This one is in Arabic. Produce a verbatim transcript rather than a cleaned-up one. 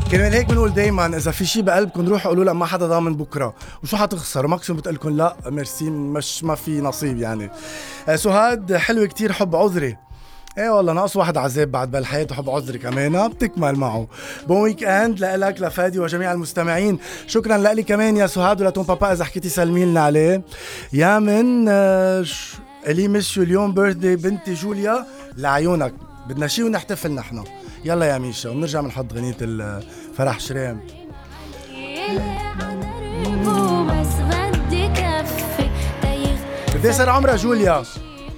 كرمال هيك بنقول دايما اذا في شيء بقلبكم روحوا قولوا لا، ما حدا ضامن بكره، وشو حتخسروا؟ ماكسيموم بتقلكم لا ميرسي، مش ما في نصيب يعني. آه، سهاد حلو كتير حب عذري. ايه والله ناقص واحد عذاب بعد بالحياة وحب عذري كمان بتكمل معه. بون ويك اند لك لفادي وجميع المستمعين. شكرا لك كمان يا سهاد ولتون بابا اذا حكيتي سلمي لنا عليه. يا من آه، ش... الي مسيو اليوم بيرثدي بنتي جوليا، لعيونك بدنا شي ونحتفل نحن. يلا يا ميشا ونرجع بنحط غنية الفرح شرام. قد ايه صار عمرها جوليا؟